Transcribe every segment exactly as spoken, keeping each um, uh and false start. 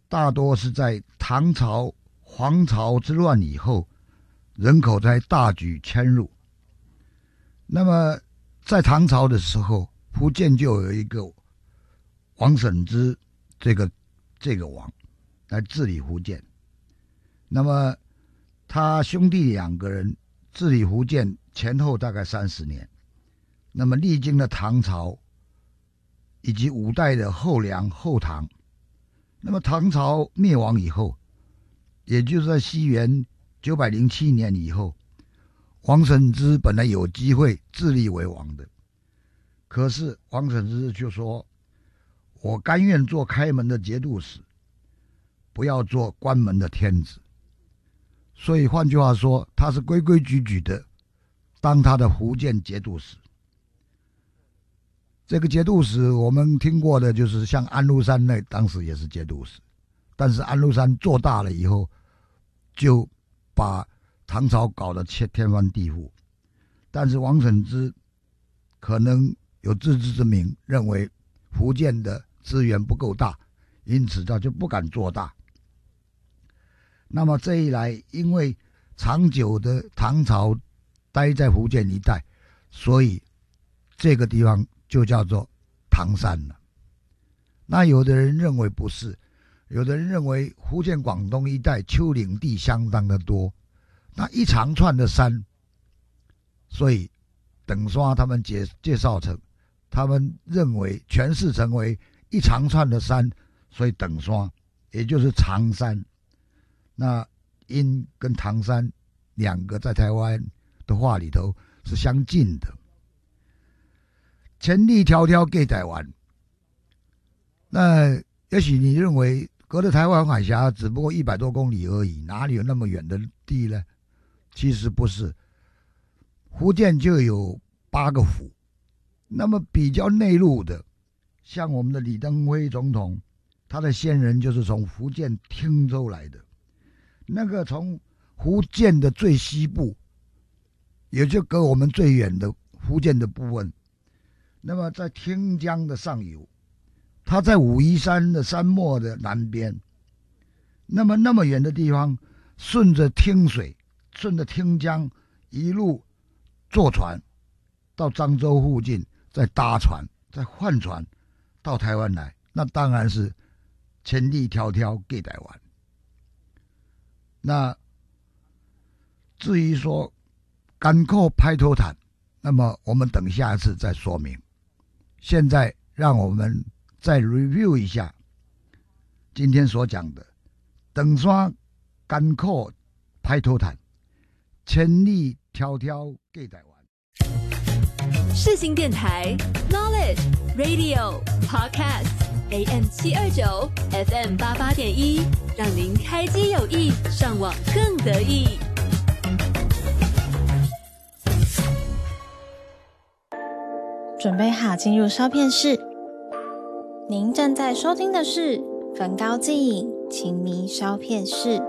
大多是在唐朝、黄巢之乱以后，人口才大举迁入。那么在唐朝的时候，福建就有一个王审知这个这个王来治理福建。那么他兄弟两个人治理福建前后大概三十年。那么历经了唐朝以及五代的后梁、后唐。那么唐朝灭亡以后，也就是在西元九百零七年以后，王审知本来有机会自立为王的，可是王审知就说：“我甘愿做开门的节度使，不要做关门的天子。”所以换句话说，他是规规矩矩的当他的福建节度使。这个节度使我们听过的就是像安禄山，那当时也是节度使，但是安禄山做大了以后，就把唐朝搞得天翻地覆。但是王审知可能有自知之明，认为福建的资源不够大，因此他就不敢做大。那么这一来，因为长久的唐朝待在福建一带，所以这个地方就叫做唐山了。那有的人认为不是，有的人认为福建广东一带丘陵地相当的多，那一长串的山，所以等刷他们介介绍成，他们认为诠释成为一长串的山，所以等刷也就是长山。那因跟唐山两个在台湾的话里头是相近的。千里迢迢过台湾，那也许你认为隔着台湾海峡只不过一百多公里而已，哪里有那么远的地呢？其实不是，福建就有八个府。那么比较内陆的，像我们的李登辉总统，他的先人就是从福建汀州来的。那个从福建的最西部，也就隔我们最远的福建的部分，那么在汀江的上游，它在武夷山的山脉的南边。那么那么远的地方，顺着汀水，顺着汀江一路坐船到漳州附近，再搭船，再换船到台湾来，那当然是千里迢迢过台湾。那至于说甘苦拍头谈，那么我们等下一次再说明。现在让我们再 review 一下今天所讲的登山甘苦拍头谈，千里迢迢过台湾。 世新电台 Knowledge Radio Podcast A M 七二九 F M 八八点一，让您开机有益，上网更得意。 准备好进入烧片室。您正在收听的是焚高继影情迷烧片室。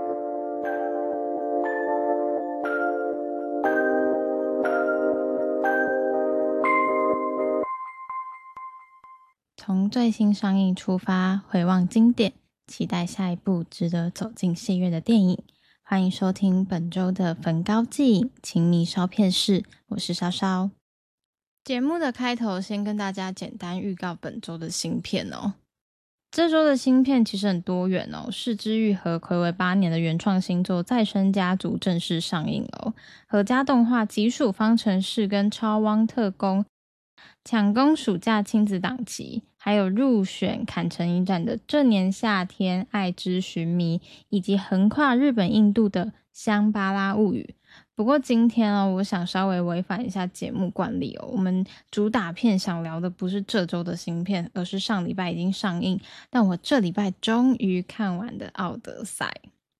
从最新上映出发，回望经典，期待下一部值得走进戏院的电影。欢迎收听本周的焚高继影情迷烧片室，我是烧烧。节目的开头先跟大家简单预告本周的新片哦。这周的新片其实很多元哦，是枝裕和睽违八年的原创新作《再生家族》正式上映哦。合家动画《极暑方程式》跟《超汪特工》抢攻暑假亲子档期，还有入选坎城影展的《这年夏天爱之寻迷》，以及横跨日本印度的《香巴拉物语》。不过今天哦，我想稍微违反一下节目惯例哦，我们主打片想聊的不是这周的新片，而是上礼拜已经上映，但我这礼拜终于看完的《奥德赛》。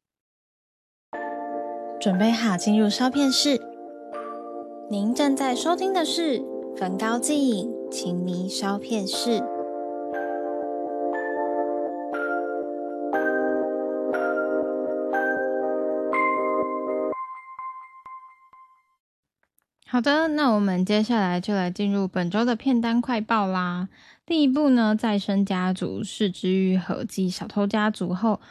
准备好进入烧片室。您正在收听的是焚高继影情迷烧片室。好的，那我们接下来就来进入本周的片单快报啦。第一部呢，再生家族是枝裕和继小偷家族后